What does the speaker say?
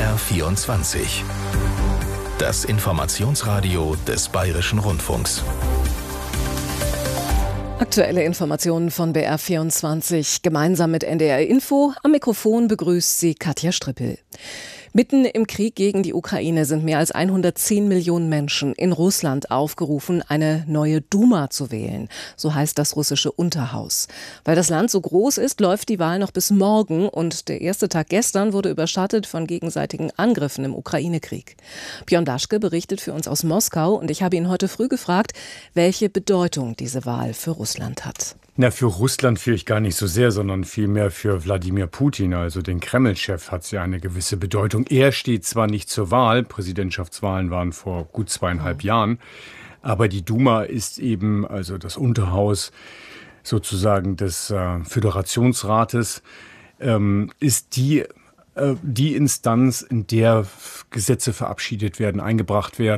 BR24. Das Informationsradio des Bayerischen Rundfunks. Aktuelle Informationen von BR24 gemeinsam mit NDR Info. Am Mikrofon begrüßt sie Katja Strippel. Mitten im Krieg gegen die Ukraine sind mehr als 110 Millionen Menschen in Russland aufgerufen, eine neue Duma zu wählen. So heißt das russische Unterhaus. Weil das Land so groß ist, läuft die Wahl noch bis morgen und der erste Tag gestern wurde überschattet von gegenseitigen Angriffen im Ukraine-Krieg. Björn Daschke berichtet für uns aus Moskau und ich habe ihn heute früh gefragt, welche Bedeutung diese Wahl für Russland hat. Na, für Russland vielleicht gar nicht so sehr, sondern vielmehr für Wladimir Putin, also den Kreml-Chef, hat sie eine gewisse Bedeutung. Er steht zwar nicht zur Wahl, Präsidentschaftswahlen waren vor gut 2,5 Jahren, aber die Duma ist eben, also das Unterhaus sozusagen des Föderationsrates, ist die Instanz, in der Gesetze verabschiedet werden, eingebracht werden.